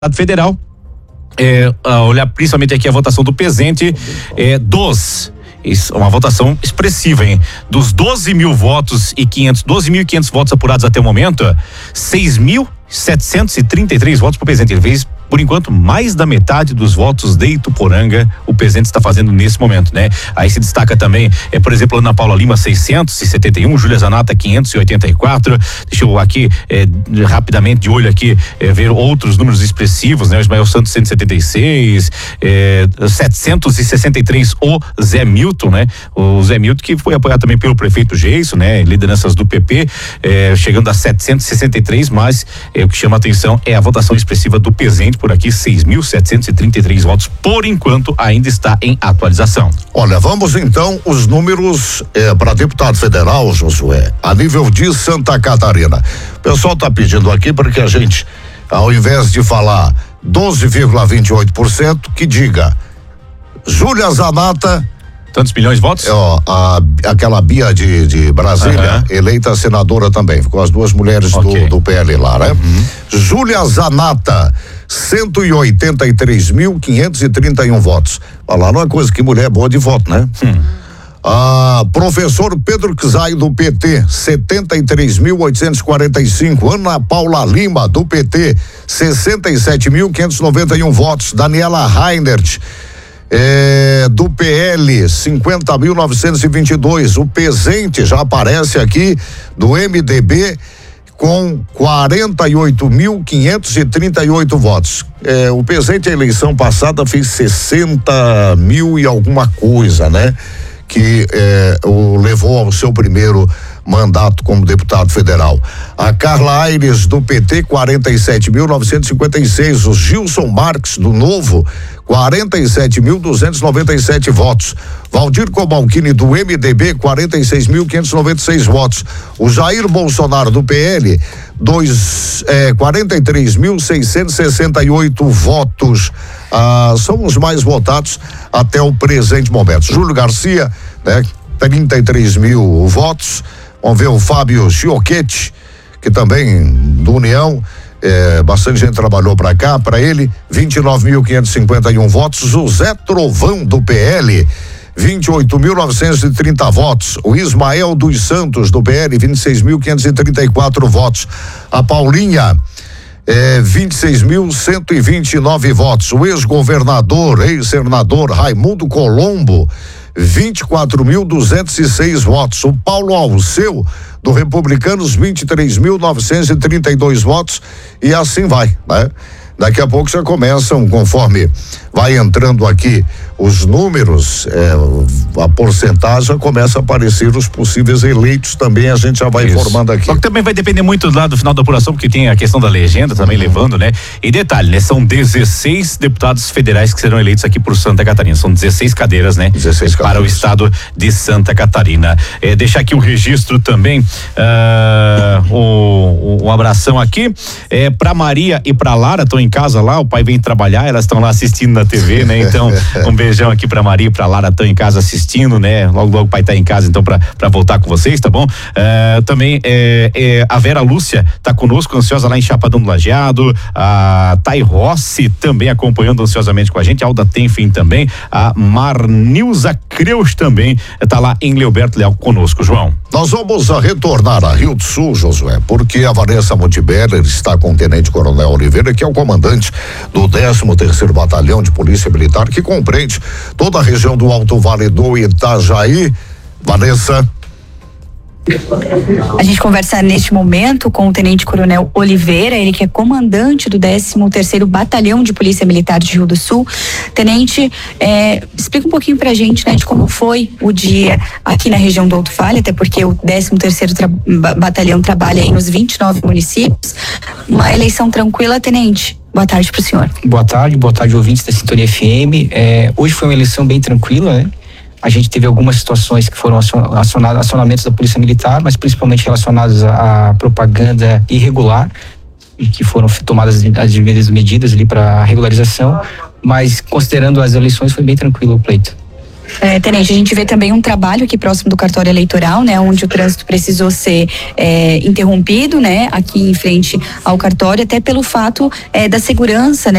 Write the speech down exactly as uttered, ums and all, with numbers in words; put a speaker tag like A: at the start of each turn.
A: Federal, é, olhar principalmente aqui a votação do presente, é, dos, isso, uma votação expressiva, hein? Dos doze mil votos e quinhentos, doze mil e quinhentos votos apurados até o momento, seis mil setecentos e trinta e três votos para o presidente. Ele fez, por enquanto, mais da metade dos votos de Ituporanga o presidente está fazendo nesse momento, né? Aí se destaca também, é, por exemplo, Ana Paula Lima, seiscentos e setenta e um, Júlia Zanata, quinhentos e oitenta e quatro. Deixa eu aqui, é, rapidamente, de olho aqui, é, ver outros números expressivos, né? O Ismael Santos, cento e setenta e seis, é, setecentos e sessenta e três, o Zé Milton, né? O Zé Milton, que foi apoiado também pelo prefeito Geiso, né? Lideranças do P P, é, chegando a setecentos e sessenta e três, mas é, o que chama a atenção é a votação expressiva do presidente. Por aqui, seis mil setecentos e trinta e três votos, por enquanto ainda está em atualização.
B: Olha, vamos então os números é, para deputado federal, Josué, a nível de Santa Catarina. O pessoal está pedindo aqui para que a gente, ao invés de falar doze vírgula vinte e oito por cento, que diga Júlia Zanata.
A: Tantos milhões de votos?
B: Ó, a, aquela Bia de, de Brasília, uhum. eleita senadora também, ficou as duas mulheres okay. do, do P L lá, né? Uhum. Júlia Zanata, cento e oitenta e três mil quinhentos e trinta e um votos. Olha lá, não é coisa que mulher é boa de voto, né? Hum. Ah, professor Pedro Czai do P T, setenta e três mil oitocentos e quarenta e cinco. Ana Paula Lima do P T, sessenta e sete mil quinhentos e noventa e um votos. Daniela Reinert, É, do P L, cinquenta mil novecentos e vinte e dois. O Pezente já aparece aqui do M D B com quarenta e oito mil quinhentos e trinta e oito votos. É, o Pezente, a eleição passada, fez sessenta mil e alguma coisa, né? Que é, o levou ao seu primeiro mandato como deputado federal. A Carla Aires do P T, quarenta e sete mil novecentos e cinquenta e seis. O Gilson Marques do Novo, quarenta e sete mil duzentos e noventa e sete votos. Valdir Cobalcini do M D B, quarenta e seis mil quinhentos e noventa e seis votos. O Jair Bolsonaro do P L, dois, é, quarenta e três mil seiscentos e sessenta e oito votos. Ah, são os mais votados até o presente momento. Júlio Garcia, né, trinta e três mil votos. Vamos ver o Fábio Chioquete, que também do União, é, bastante gente trabalhou para cá, para ele, vinte e nove mil quinhentos e cinquenta e um votos. José Trovão do P L, vinte e oito mil novecentos e trinta votos. O Ismael dos Santos do P L, vinte e seis mil quinhentos e trinta e quatro votos. A Paulinha, é, vinte e seis mil cento e vinte e nove votos. O ex-governador, ex-senador Raimundo Colombo, vinte e quatro mil duzentos e seis votos. O Paulo Alceu do Republicanos, vinte e três mil novecentos e trinta e dois votos, e assim vai, né? Daqui a pouco já começam, conforme vai entrando aqui os números, é, a porcentagem já começa a aparecer os possíveis eleitos também, a gente já vai Isso. informando aqui.
A: Só que também vai depender muito lá do final da apuração, porque tem a questão da legenda também uhum. levando, né? E detalhe, né? São dezesseis deputados federais que serão eleitos aqui por Santa Catarina, são dezesseis cadeiras, né?
B: dezesseis cadeiras.
A: Para o estado de Santa Catarina. É, deixar aqui o registro também, uh, o, um abração aqui, é, pra Maria e pra Lara, estão em casa lá, o pai vem trabalhar, elas estão lá assistindo na T V, né? Então, um beijão aqui pra Maria e pra Lara, estão em casa assistindo, né? Logo, logo o pai tá em casa, então, pra, pra voltar com vocês, tá bom? Uh, também, é, é, a Vera Lúcia tá conosco, ansiosa lá em Chapadão do Lajeado, a Thay Rossi também acompanhando ansiosamente com a gente, a Alda Tenfim também, a Marnilza Creus também tá lá em Leoberto Leal conosco, João.
B: Nós vamos a retornar a Rio do Sul, Josué, porque a Vanessa Montebeller está com o Tenente Coronel Oliveira, que é o comandante do décimo terceiro Batalhão de Polícia Militar, que compreende toda a região do Alto Vale do Itajaí. Vanessa.
C: A gente conversa neste momento com o Tenente Coronel Oliveira, ele que é comandante do décimo terceiro Batalhão de Polícia Militar de Rio do Sul. Tenente, é, explica um pouquinho pra gente, né, de como foi o dia aqui na região do Alto Vale, até porque o décimo terceiro tra- Batalhão trabalha aí nos vinte e nove municípios. Uma eleição tranquila, Tenente? Boa tarde pro senhor.
D: Boa tarde, boa tarde, ouvintes da Sintonia F M. É, hoje foi uma eleição bem tranquila, né? A gente teve algumas situações que foram acionadas, acionamentos da Polícia Militar, mas principalmente relacionados à propaganda irregular, e que foram tomadas as devidas medidas ali para regularização, mas considerando as eleições foi bem tranquilo o pleito.
C: É, Tenente, a gente vê também um trabalho aqui próximo do cartório eleitoral, né, onde o trânsito precisou ser é, interrompido, né, aqui em frente ao cartório, até pelo fato é, da segurança, né,